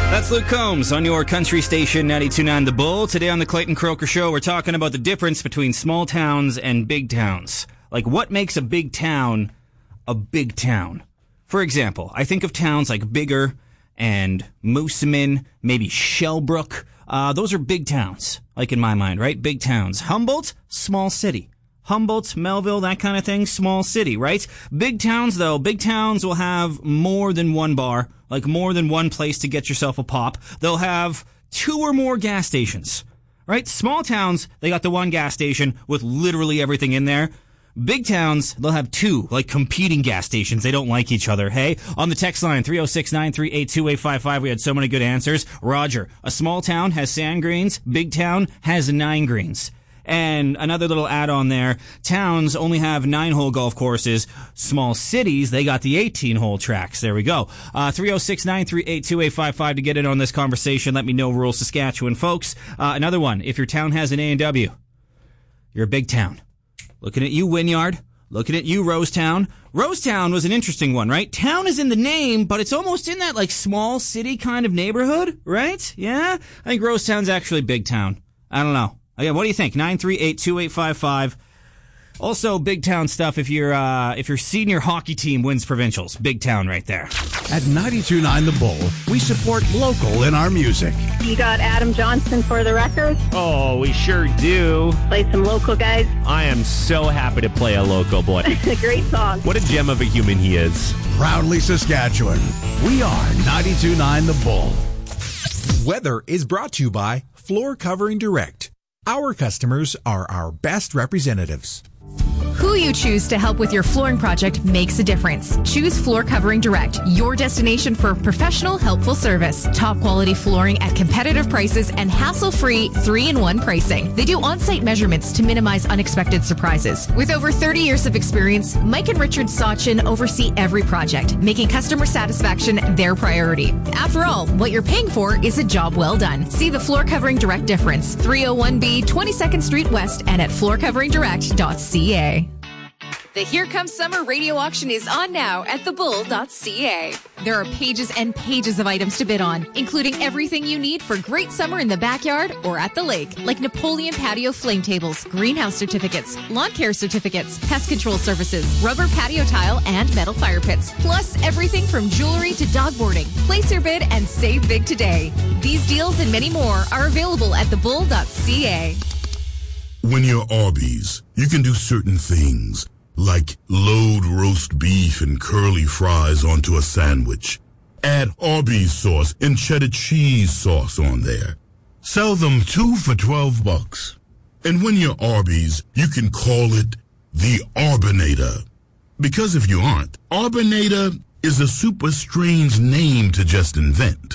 That's Luke Combs on your country station 92.9 The Bull. Today on the Clayton Croker Show, we're talking about the difference between small towns and big towns. Like, what makes a big town a big town? For example, I think of towns like Bigger and Moosomin, maybe Shellbrook. Those are big towns, like in my mind, right? Big towns. Humboldt, small city. Humboldt, Melville, that kind of thing, small city, right? Big towns, though, big towns will have more than one bar, like more than one place to get yourself a pop. They'll have 2 or more gas stations, right? Small towns, they got the one gas station with literally everything in there. Big towns, they'll have 2, like competing gas stations. They don't like each other. Hey, on the text line, 306-938-2855, we had so many good answers. Roger, a small town has sand greens, big town has 9 greens. And another little add-on there, towns only have 9-hole golf courses. Small cities, they got the 18-hole tracks. There we go. 306-938-2855 to get in on this conversation. Let me know rural Saskatchewan, folks. Another one, if your town has an A&W, you're a big town. Looking at you, Wynyard. Looking at you, Rosetown. Rosetown was an interesting one, right? Town is in the name, but it's almost in that, like, small city kind of neighborhood, right? Yeah? I think Rosetown's actually big town. I don't know. Again, what do you think? 938-2855. Also, big town stuff if your senior hockey team wins provincials. Big town right there. At 92.9 The Bull, we support local in our music. You got Adam Johnston for the record. Oh, we sure do. Play some local guys. I am so happy to play a local boy. Great song. What a gem of a human he is. Proudly Saskatchewan. We are 92.9 The Bull. Weather is brought to you by Floor Covering Direct. Our customers are our best representatives. Who you choose to help with your flooring project makes a difference. Choose Floor Covering Direct, your destination for professional, helpful service. Top quality flooring at competitive prices and hassle-free 3-in-1 pricing. They do on-site measurements to minimize unexpected surprises. With over 30 years of experience, Mike and Richard Sachin oversee every project, making customer satisfaction their priority. After all, what you're paying for is a job well done. See the Floor Covering Direct difference. 301B 22nd Street West and at floorcoveringdirect.ca. The Here Comes Summer radio auction is on now at thebull.ca. There are pages and pages of items to bid on, including everything you need for great summer in the backyard or at the lake, like Napoleon patio flame tables, greenhouse certificates, lawn care certificates, pest control services, rubber patio tile, and metal fire pits. Plus, everything from jewelry to dog boarding. Place your bid and save big today. These deals and many more are available at thebull.ca. When you're Arby's, you can do certain things, like load roast beef and curly fries onto a sandwich. Add Arby's sauce and cheddar cheese sauce on there. Sell them 2 for $12. And when you're Arby's, you can call it the Arbinator. Because if you aren't, Arbinator is a super strange name to just invent.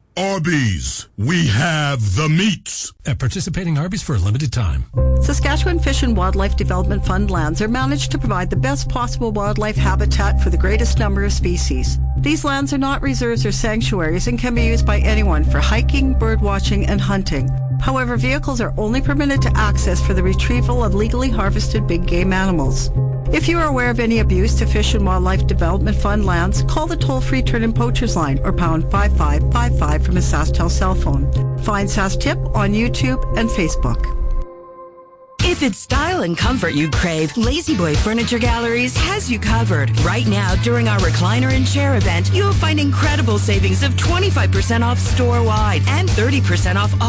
Arby's, we have the meats. At participating Arby's for a limited time. Saskatchewan Fish and Wildlife Development Fund lands are managed to provide the best possible wildlife habitat for the greatest number of species. These lands are not reserves or sanctuaries and can be used by anyone for hiking, bird watching, and hunting. However, vehicles are only permitted to access for the retrieval of legally harvested big game animals. If you are aware of any abuse to Fish and Wildlife Development Fund lands, call the toll-free Turn-In Poachers line or pound 5555 from a SaskTel cell phone. Find SaskTip on YouTube and Facebook. If it's style and comfort you crave, Lazy Boy Furniture Galleries has you covered. Right now, during our recliner and chair event, you'll find incredible savings of 25% off store-wide and 30% off all